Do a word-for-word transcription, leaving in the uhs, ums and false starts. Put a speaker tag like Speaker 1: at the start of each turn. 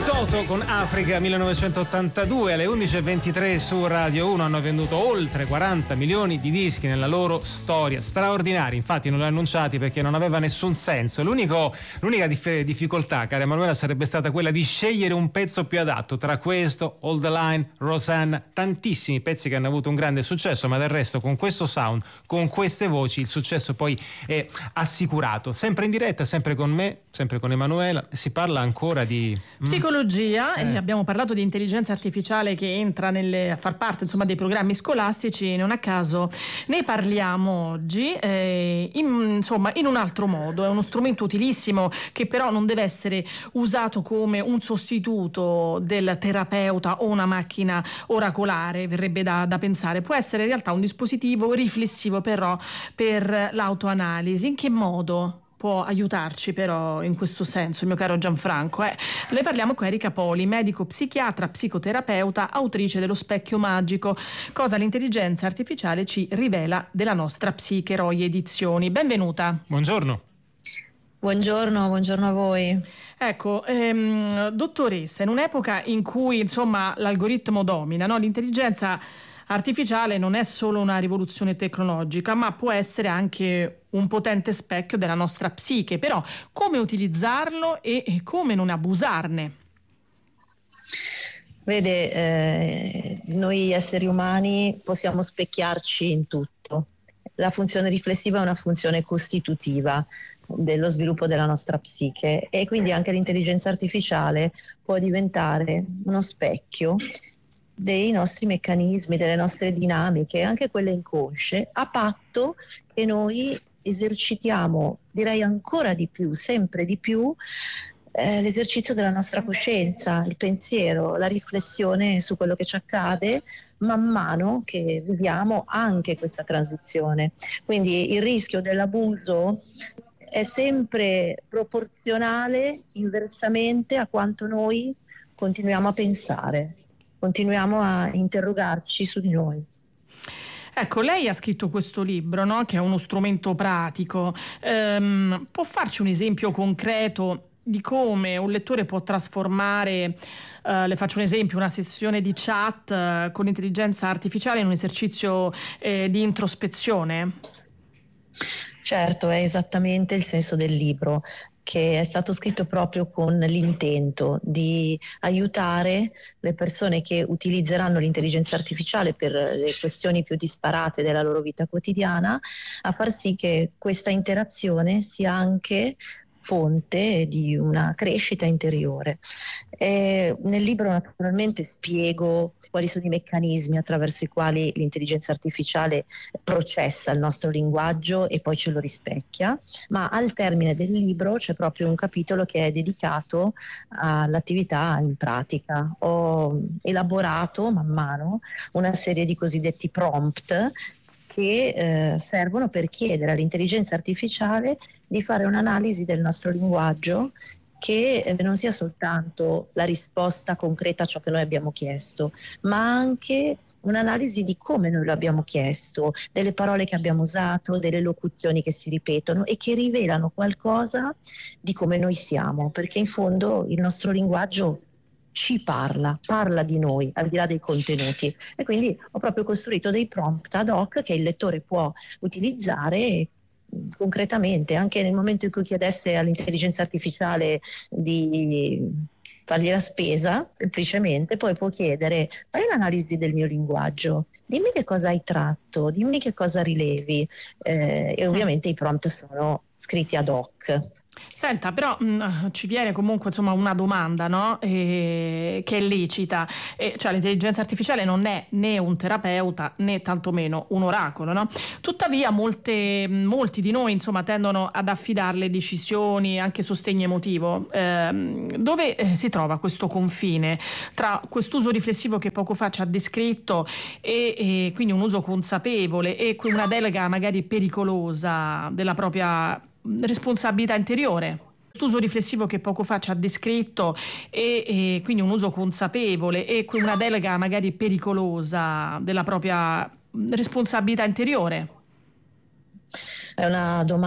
Speaker 1: Toto con Africa millenovecentottantadue alle undici e ventitré su Radio uno. Hanno venduto oltre quaranta milioni di dischi nella loro storia, straordinari. Infatti non li ho annunciati perché non aveva nessun senso. L'unico, l'unica dif- difficoltà, cara Emanuela, sarebbe stata quella di scegliere un pezzo più adatto. Tra questo, Hold the Line, Rosanna, tantissimi pezzi che hanno avuto un grande successo, ma del resto con questo sound, con queste voci, il successo poi è assicurato. Sempre in diretta, sempre con me, sempre con Emanuela. Si parla ancora di
Speaker 2: psicologia,
Speaker 1: eh.
Speaker 2: e abbiamo parlato di intelligenza artificiale che entra nelle, a far parte insomma dei programmi scolastici. Non a caso ne parliamo oggi, eh, in, insomma in un altro modo. È uno strumento utilissimo che però non deve essere usato come un sostituto del terapeuta o una macchina oracolare, verrebbe da, da pensare. Può essere in realtà un dispositivo riflessivo però per l'autoanalisi. In che modo può aiutarci però in questo senso, il mio caro Gianfranco? Eh, ne parliamo con Erika Poli, medico psichiatra, psicoterapeuta, autrice dello Specchio Magico, cosa l'intelligenza artificiale ci rivela della nostra psiche, Roy Edizioni. Benvenuta.
Speaker 1: Buongiorno.
Speaker 3: Buongiorno, buongiorno a voi.
Speaker 2: Ecco, ehm, dottoressa, in un'epoca in cui insomma l'algoritmo domina, no? L'intelligenza artificiale non è solo una rivoluzione tecnologica, ma può essere anche un potente specchio della nostra psiche. Però come utilizzarlo e, e come non abusarne?
Speaker 3: Vede, eh, noi esseri umani possiamo specchiarci in tutto. La funzione riflessiva è una funzione costitutiva dello sviluppo della nostra psiche, e quindi anche l'intelligenza artificiale può diventare uno specchio dei nostri meccanismi, delle nostre dinamiche, anche quelle inconsce, a patto che noi esercitiamo, direi ancora di più, sempre di più, eh, l'esercizio della nostra coscienza, il pensiero, la riflessione su quello che ci accade man mano che viviamo anche questa transizione. Quindi il rischio dell'abuso è sempre proporzionale inversamente a quanto noi continuiamo a pensare, continuiamo a interrogarci su di noi.
Speaker 2: Ecco, lei ha scritto questo libro, no? Che è uno strumento pratico. Ehm, può farci un esempio concreto di come un lettore può trasformare, eh, le faccio un esempio, una sessione di chat eh, con intelligenza artificiale in un esercizio eh, di introspezione?
Speaker 3: Certo, è esattamente il senso del libro, che è stato scritto proprio con l'intento di aiutare le persone che utilizzeranno l'intelligenza artificiale per le questioni più disparate della loro vita quotidiana, a far sì che questa interazione sia anche fonte di una crescita interiore. E nel libro naturalmente spiego quali sono i meccanismi attraverso i quali l'intelligenza artificiale processa il nostro linguaggio e poi ce lo rispecchia, ma al termine del libro c'è proprio un capitolo che è dedicato all'attività in pratica. Ho elaborato man mano una serie di cosiddetti prompt che eh, servono per chiedere all'intelligenza artificiale di fare un'analisi del nostro linguaggio che eh, non sia soltanto la risposta concreta a ciò che noi abbiamo chiesto, ma anche un'analisi di come noi lo abbiamo chiesto, delle parole che abbiamo usato, delle locuzioni che si ripetono e che rivelano qualcosa di come noi siamo, perché in fondo il nostro linguaggio ci parla, parla di noi al di là dei contenuti, e quindi ho proprio costruito dei prompt ad hoc che il lettore può utilizzare concretamente, anche nel momento in cui chiedesse all'intelligenza artificiale di fargli la spesa, semplicemente poi può chiedere: fai un'analisi del mio linguaggio, dimmi che cosa hai tratto, dimmi che cosa rilevi, eh, e ovviamente i prompt sono scritti ad hoc.
Speaker 2: Senta, però mh, ci viene comunque insomma una domanda, no? E, che è lecita, e, cioè l'intelligenza artificiale non è né un terapeuta né tantomeno un oracolo, no? Tuttavia molte, molti di noi insomma tendono ad affidarle decisioni, anche sostegno emotivo. Ehm, dove eh, si trova questo confine tra quest'uso riflessivo che poco fa ci ha descritto e, e quindi un uso consapevole e una delega magari pericolosa della propria responsabilità interiore? L'uso riflessivo che poco fa ci ha descritto e, e quindi un uso consapevole e una delega magari pericolosa della propria responsabilità interiore.
Speaker 3: È una domanda